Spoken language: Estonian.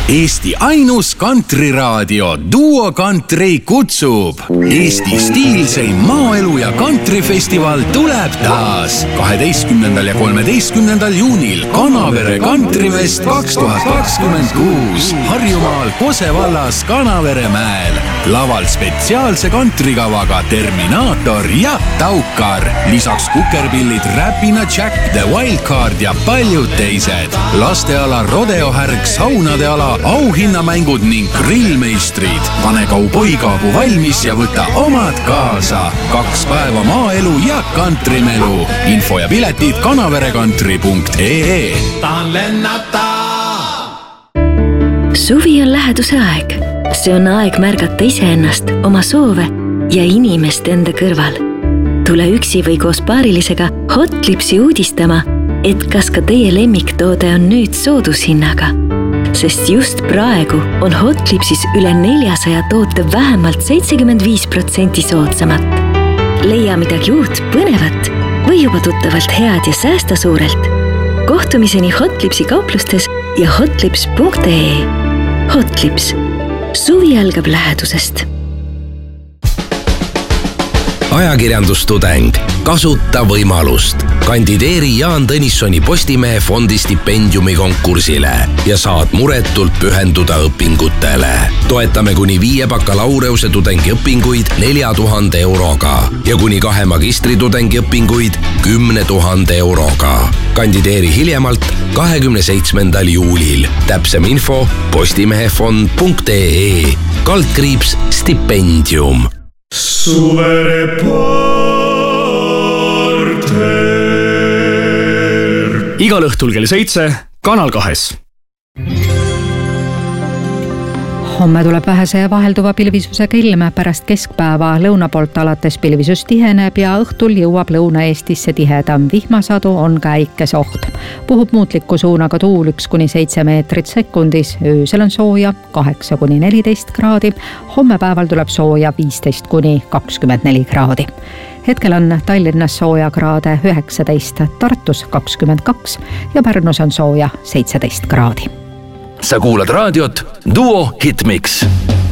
Eesti ainus kantriraadio Duo Country kutsub. Eesti stiilseim maaelu ja kantrifestival tuleb taas 12. ja 13. juunil Kanavere Kantrifest 2026 Harjumaal Kose vallas Kanaveremäel. Laval spetsiaalse kantrikavaga Terminaator ja Taukar. Lisaks kukerpillid Räpina Jack, The Wildcard ja paljud teised. Lasteala rodeohärg, saunade ala, auhinnamängud ning grillmeistrid. Pane kauboikaabu valmis ja võta omad kaasa. 2 päeva maaelu ja kantrimelu. Info ja piletid kanaverekantri.ee. Tahan lennata! Suvi on läheduse aeg. See on aeg märgata iseennast, oma soove ja inimest enda kõrval. Tule üksi või koos paarilisega Hotlipsi uudistama, et kas ka teie lemmiktoode on nüüd soodushinnaga. Sest just praegu on Hotlipsis üle 400 toote vähemalt 75% soodsamat. Leia midagi uut, põnevat või juba tuttavalt head ja säästa suurelt. Kohtumiseni Hotlipsi kauplustes ja hotlips.ee. Hotlips. Suvi algab lähedusest. Ajakirjandustudeng. Kasuta võimalust. Kandideeri Jaan Tõnissoni Postimehe fondi stipendiumi konkursile ja saad muretult pühenduda õpingutele. Toetame kuni 5 bakalaureuse tudengiõpinguid 4000 euroga ja kuni 2 magistritudengiõpinguid 10 000 euroga. Kandideeri hiljemalt 27. juulil. Täpsem info postimehefond.ee /stipendium. Suvereporter. Igal õhtul kell 7 Kanal 2. Homme tuleb vähese ja vahelduva pilvisusega ilm. Pärast keskpäeva lõuna poolt alates pilvisus tiheneb ja õhtul jõuab Lõuna-Eestisse tihedam vihmasadu, on ka äikeseoht. Puhub muutliku suunaga tuul 1-7 meetrit sekundis. Öösel on sooja 8-14 kraadi. Homme päeval tuleb sooja 15-24 kraadi. Hetkel on Tallinnas sooja kraade 19, Tartus 22 ja Pärnus on sooja 17 kraadi. Sa kuulad raadiot Duo Hitmix.